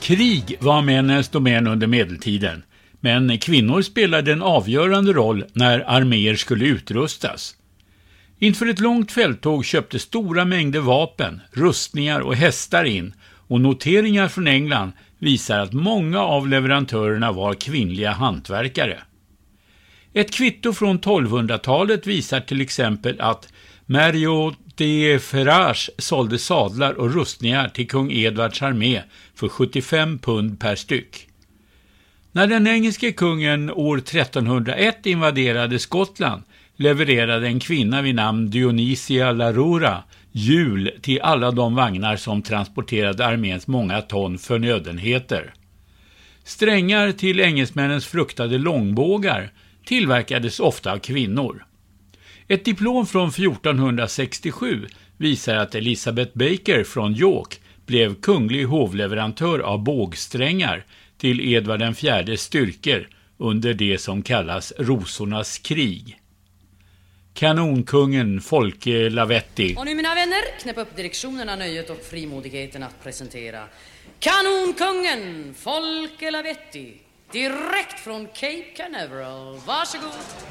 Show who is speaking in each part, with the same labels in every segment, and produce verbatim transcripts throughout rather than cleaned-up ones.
Speaker 1: Krig var männens domän under medeltiden, men kvinnor spelade en avgörande roll när arméer skulle utrustas. Inför ett långt fälttåg köpte stora mängder vapen, rustningar och hästar in, och noteringar från England visar att många av leverantörerna var kvinnliga hantverkare. Ett kvitto från tolvhundratalet visar till exempel att Mario de Ferrars sålde sadlar och rustningar till kung Edvards armé för sjuttiofem pund per styck. När den engelske kungen år trettonhundraett invaderade Skottland levererade en kvinna vid namn Dionysia Larura hjul till alla de vagnar som transporterade arméns många ton förnödenheter. Strängar till engelsmännens fruktade långbågar tillverkades ofta av kvinnor. Ett diplom från fjortonhundrasextiosju visar att Elizabeth Baker från York blev kunglig hovleverantör av bågsträngar till Edvard den fjärdes styrkor under det som kallas Rosornas krig. Kanonkungen Folke Lavetti.
Speaker 2: Och nu mina vänner, knäpp upp direktionerna, nöjet och frimodigheten att presentera Kanonkungen Folke Lavetti, direkt från Cape Canaveral. Varsågod.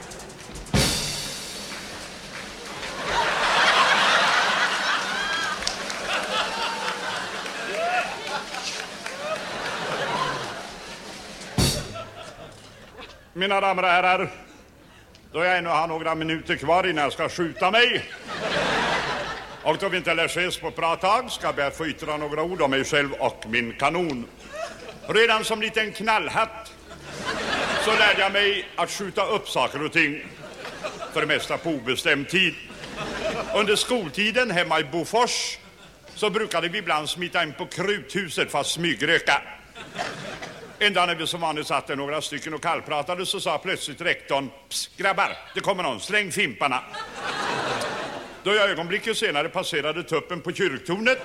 Speaker 3: Mina damer och herrar, då jag ännu har några minuter kvar innan jag ska skjuta mig och då vi inte lär ses på ett bra tag ska jag be att få yttra några ord om mig själv och min kanon. Redan som liten knallhatt så lärde jag mig att skjuta upp saker och ting, för det mesta på obestämd tid. Under skoltiden hemma i Bofors så brukade vi ibland smita in på kruthuset för att smygröka. En dag när vi som vanligt satt där några stycken och kallpratade så sa plötsligt rektorn: "Psst, grabbar, det kommer någon, släng fimparna." Då jag ögonblicket senare passerade tuppen på kyrktornet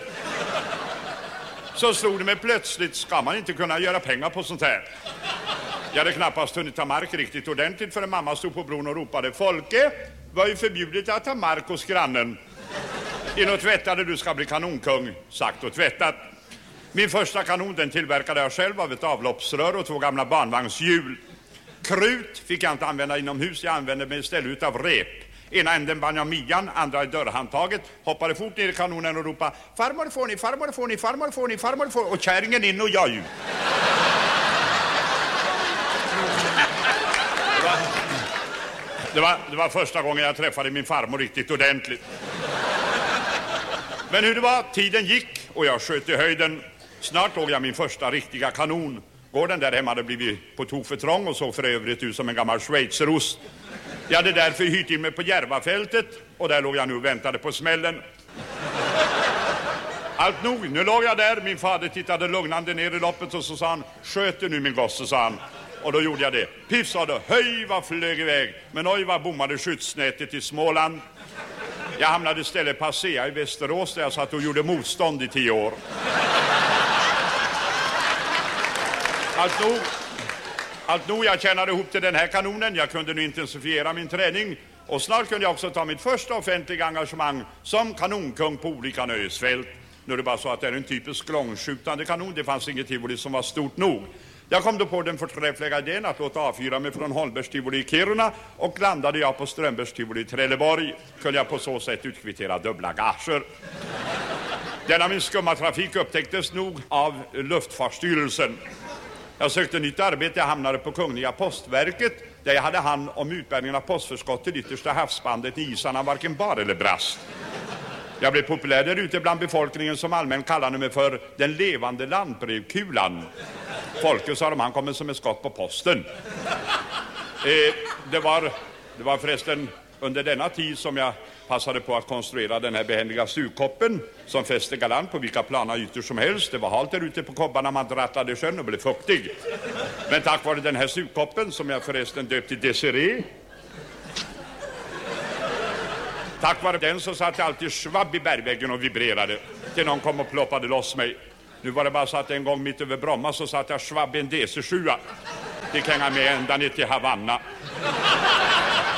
Speaker 3: så slog det mig plötsligt, ska man inte kunna göra pengar på sånt här? Jag hade knappast hunnit ta mark riktigt ordentligt förrän mamma stod på bron och ropade: "Folke, var ju förbjudet att ta mark hos grannen. In och tvättade, du ska bli kanonkung." Sagt och tvättat. Min första kanon den tillverkade jag själv av ett avloppsrör och två gamla barnvagnshjul. Krut fick jag inte använda inomhus, jag använde mig istället av rep. Ena änden band jag midjan, andra i dörrhandtaget, hoppade fort ner i kanonen och ropade: "Farmor får ni, farmor får ni, farmor får ni, farmor får ni", och kärringen in och jag ut. Det var, det, var, det var första gången jag träffade min farmor riktigt ordentligt. Men hur det var, tiden gick och jag sköt i höjden. Snart låg jag min första riktiga kanon. Gården där hemma hade blivit på tok för trång och såg för övrigt ut som en gammal schweizerost. Jag hade därför hyrt in mig på Järvafältet och där låg jag nu och väntade på smällen. Allt nog, nu låg jag där. Min fader tittade lugnande ner i loppet och så sa han: "Sköt du nu min gosse", sa han. Och då gjorde jag det. Piff, sa det, höj vad flög iväg. Men oj vad bommade skyddsnätet i Småland. Jag hamnade istället på Asea i Västerås där jag satt och gjorde motstånd i tio år. Allt nog, allt nog, jag tjänade ihop till den här kanonen. Jag kunde nu intensifiera min träning och snart kunde jag också ta mitt första offentliga engagemang som kanonkung på olika nöjesfält. Nu är det bara så att det är en typisk långskjutande kanon. Det fanns inget tivoli som var stort nog. Jag kom då på den förträffliga idén att låta avfyra mig från Holmbergs tivoli i Kiruna och landade jag på Strömbergs tivoli i Trelleborg. Kunde jag på så sätt utkvittera dubbla gager. Denna min skumma trafik upptäcktes nog av Luftfartsstyrelsen. Jag sökte nytt arbete, jag hamnade på Kungliga Postverket där jag hade hand om utbärningen av postförskott till yttersta havsbandet i isarna, varken bar eller brast. Jag blev populär där ute bland befolkningen som allmänt kallade mig för den levande lantbrevkulan. Folke, sa de, han kommer som ett skott på posten. Eh, det, var, det var förresten under denna tid som jag passade på att konstruera den här behändiga sugkoppen som fäste galant på vilka plana ytor som helst. Det var halt där ute på kobbarna, man rattlade sjön och blev fuktig. Men tack vare den här sugkoppen, som jag förresten döpt till Desiree, tack vare den så satt jag alltid svabb i bergväggen och vibrerade till någon kom och ploppade loss mig. Nu var det bara så att en gång mitt över Bromma så satt jag svabb i en D C sju. Det kan jag med ända ner till Havanna.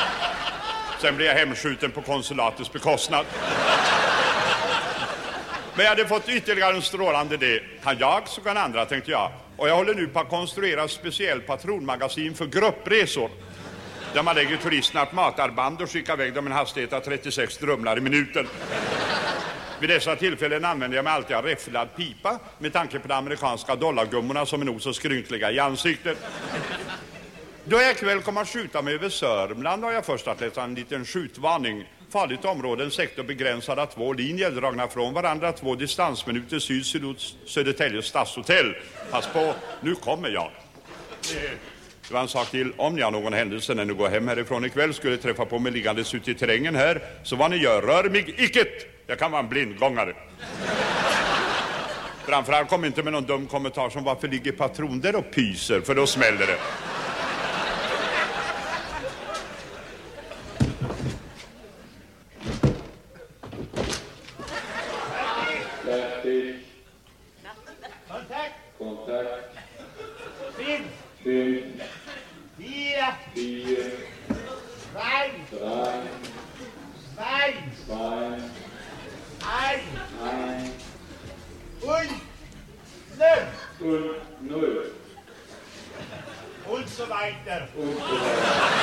Speaker 3: Sen blev jag hemskjuten på konsulatets bekostnad. Men jag hade fått ytterligare en strålande idé. Kan jag så kan andra, tänkte jag. Och jag håller nu på att konstruera ett speciellt patronmagasin för gruppresor. Där man lägger turisterna på matarband och skickar iväg dem en hastighet av trettiosex drumlar i minuten. Vid dessa tillfällen använder jag mig alltid av räfflad pipa med tanke på de amerikanska dollargummorna som är nog så skrynkliga i ansiktet. Då jag ikväll kommer att skjuta mig över Sörmland har jag först att läsa en liten skjutvarning. Farligt område, en sektor begränsad av två linjer dragna från varandra, två distansminuter syd sydost Södertälje stadshotell. Pass på, nu kommer jag. Det var en sak till, om ni har någon händelse när ni går hem härifrån ikväll skulle träffa på mig liggandes ute i terrängen här, så vad ni gör, rör mig icket. Jag kan vara en blindgångare. Framförallt kom inte med någon dum kommentar som varför ligger patron där och pyser, för då smäller det.
Speaker 4: Kontakt.
Speaker 5: Kontakt.
Speaker 4: Finn.
Speaker 5: Finn.
Speaker 4: Vier.
Speaker 5: Vier.
Speaker 4: Drei.
Speaker 5: Drei.
Speaker 4: Zwei.
Speaker 5: Zwei.
Speaker 4: Ein.
Speaker 5: Ein.
Speaker 4: Und. Null.
Speaker 5: Und null.
Speaker 4: Und so weiter.
Speaker 5: Und so weiter.